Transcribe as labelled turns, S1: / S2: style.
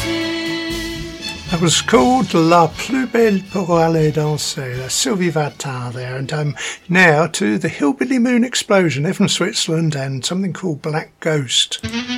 S1: That was called La Plus Belle pour aller danser. That's Sylvie Vartan there. And now to the Hillbilly Moon Explosion. They're from Switzerland and something called Black Ghost.